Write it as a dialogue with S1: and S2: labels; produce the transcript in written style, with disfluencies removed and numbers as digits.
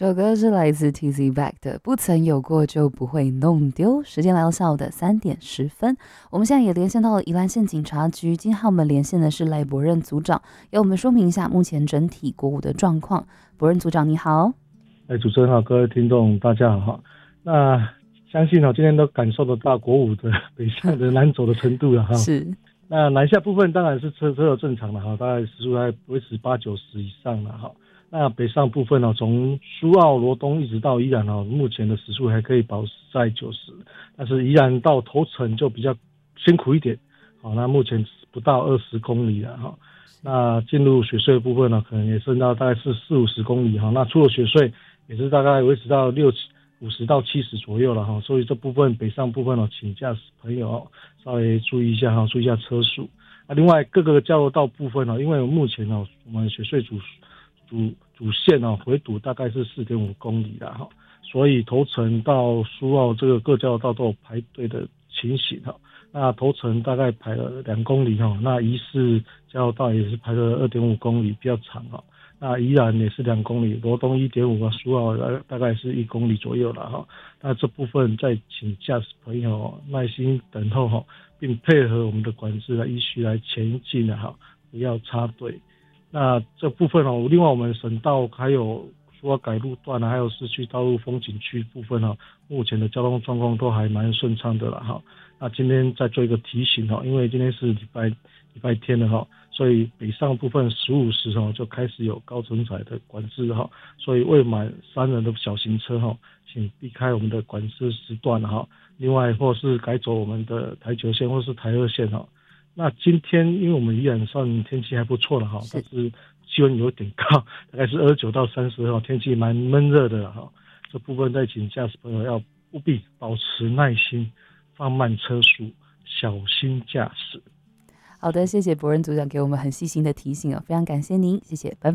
S1: 这首歌是来自 TZ Back 的不曾有过就不会弄丢。时间来到下午的3:10，我们现在也连线到了宜兰县警察局，今天和我们连线的是赖伯任组长，要我们说明一下目前整体国五的状况。伯任组长你好。
S2: 主持人好，各位听众大家好。那相信今天都感受得到国五的北上的难走的程度了哈。
S1: 是。
S2: 那南下部分当然是车有正常的哈，大概时速还维持80-90以上了哈。那北上部分从苏澳罗东一直到宜兰目前的时速还可以保持在90，但是宜兰到头城就比较辛苦一点。好，那目前不到20公里了哈。那进入雪隧的部分可能也升到大概是40-50公里哈。那出了雪隧也是大概维持到50到70左右了哈。所以这部分北上部分请驾驶朋友稍微注意一下注意一下车速。那另外各个交流道部分因为目前我们雪隧主线回堵大概是4.5公里啦哈，所以头城到苏澳这个各交流道都有排队的情形哈。那头城大概排了2公里哈，那宜市交流道也是排了2.5公里，比较长哈。那宜兰也是2公里，罗东1.5苏澳大概是1公里左右了哈。那这部分再请驾驶朋友耐心等候哈，并配合我们的管制来依序来前进的哈，不要插队。那这部分另外我们省道还有说改路段还有市区道路风景区部分目前的交通状况都还蛮顺畅的了哈。那今天再做一个提醒因为今天是礼拜天了哈，所以北上部分15时就开始有高承载的管制哈，所以未满3人的小型车请避开我们的管制时段哈。另外或是改走我们的台9线或是台2线哈。那今天因为我们宜兰算天气还不错了哈，但是气温有点高，大概是29到30天气蛮闷热的哈。这部分再请驾驶朋友要务必保持耐心，放慢车速，小心驾驶。
S1: 好的，谢谢伯任组长给我们很细心的提醒非常感谢您，谢谢，拜拜。